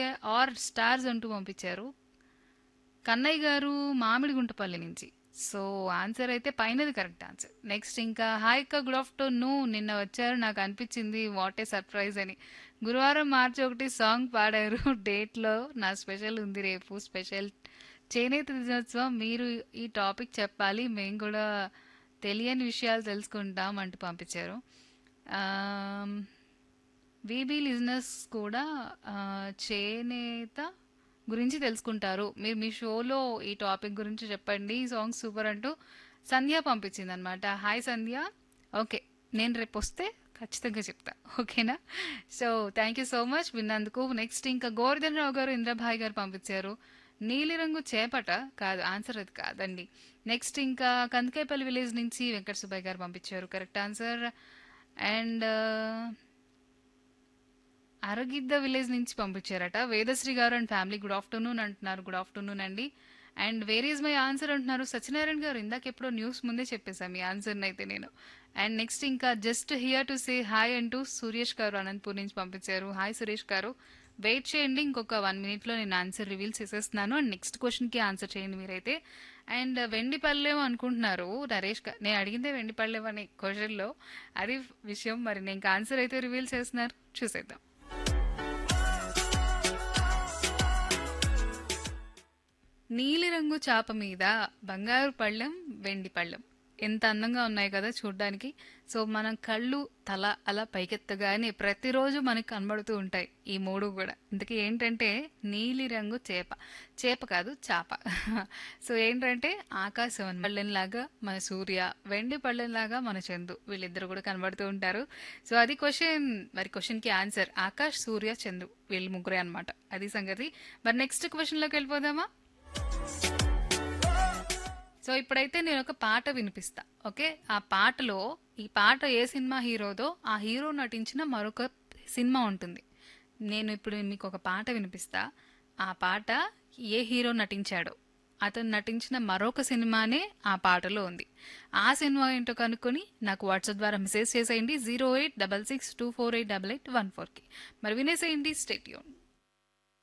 Are stars అంటూ పంపించారు. కన్నయ్య గారు మామిడిగుంటపల్లి నుంచి. సో ఆన్సర్ అయితే పైనది కరెక్ట్ ఆన్సర్. నెక్స్ట్ ఇంకా హాయ్ అక్క గుడ్ ఆఫ్టర్నూన్, నిన్న వచ్చారు నాకు అనిపించింది వాట్ ఏ సర్ప్రైజ్ అని. గురువారం మార్చి 1 సాంగ్ పాడారు డేట్లో నా స్పెషల్ ఉంది రేపు స్పెషల్ చేనేత దినోత్సవం. మీరు ఈ టాపిక్ చెప్పాలి, మేము కూడా తెలియని విషయాలు తెలుసుకుంటాం అంటూ పంపించారు. వీబీ లిజినెస్ కూడా చేనేత గురించి తెలుసుకుంటారు. మీరు మీ షోలో ఈ టాపిక్ గురించి చెప్పండి, ఈ సాంగ్ సూపర్ అంటూ సంధ్య పంపించింది అనమాట. హాయ్ సంధ్య. ఓకే, నేను రేపు వస్తే ఖచ్చితంగా చెప్తా, ఓకేనా? So thank you so much విన్నందుకు. నెక్స్ట్ ఇంకా గోవర్ధన్ రావు గారు ఇంద్రభాయ్ గారు పంపించారు. నీలిరంగు చేపట కాదు, ఆన్సర్ అది కాదండి. నెక్స్ట్ ఇంకా కందకాయపల్లి విలేజ్ నుంచి వెంకట సుబ్బయ్య గారు పంపించారు correct answer. And Aragidda village నుంచి పంపించారట వేదశ్రీ గారు అండ్ ఫ్యామిలీ. గుడ్ ఆఫ్టర్నూన్ అంటున్నారు. గుడ్ ఆఫ్టర్నూన్ అండి. And where is my answer అంటున్నారు సత్యనారాయణ గారు. ఇందాక ఎప్పుడో న్యూస్ ముందే చెప్పేశాను మీ ఆన్సర్ని అయితే నేను. అండ్ నెక్స్ట్ ఇంకా just hear to say hi అంటూ సురేష్ గారు అనంతపూర్ నుంచి పంపించారు. హాయ్ సురేష్ గారు, వెయిట్ చేయండి, ఇంకొక 1 minute నేను ఆన్సర్ రివీల్ చేసేస్తున్నాను. అండ్ నెక్స్ట్ క్వశ్చన్కి ఆన్సర్ చేయండి మీరైతే. అండ్ వెండి పళ్ళెం అనుకుంటున్నారు నరేష్ గారు. నేను అడిగిందే వెండి పళ్ళెం అనే క్వశ్చన్లో, అది విషయం. మరి నేను ఆన్సర్ అయితే రివీల్ చేస్తున్నారు, చూసేద్దాం. నీలిరంగు చాప మీద బంగారు పళ్ళెం, వెండి పళ్ళెం ఎంత అందంగా ఉన్నాయి కదా చూడ్డానికి. సో మనం కళ్ళు తల అలా పైకెత్తగానే ప్రతిరోజు మనకి కనబడుతూ ఉంటాయి ఈ మూడు కూడా. ఇంతకీ ఏంటంటే నీలిరంగు చేప, చేప కాదు చాప. సో ఏంటంటే ఆకాశం పళ్ళెంలాగా మన సూర్య, వెండి పళ్ళెంలాగా మన చందు, వీళ్ళిద్దరు కూడా కనబడుతూ ఉంటారు. సో అది క్వశ్చన్. మరి క్వశ్చన్కి ఆన్సర్ ఆకాష్, సూర్య, చందు, వీళ్ళు ముగ్గురే అనమాట. అది సంగతి. మరి నెక్స్ట్ క్వశ్చన్లోకి వెళ్ళిపోదామా? సో ఇప్పుడైతే నేను ఒక పాట వినిపిస్తా, ఓకే? ఆ పాటలో, ఈ పాట ఏ సినిమా హీరోదో ఆ హీరో నటించిన మరొక సినిమా ఉంటుంది. నేను ఇప్పుడు మీకు ఒక పాట వినిపిస్తా, ఆ పాట ఏ హీరో నటించాడో అతను నటించిన మరొక సినిమానే ఆ పాటలో ఉంది. ఆ సినిమా ఏంటో కనుక్కొని నాకు వాట్సాప్ ద్వారా మెసేజ్ చేసేయండి 086624888814కి. మరి వినేసేయండి. Stay tune.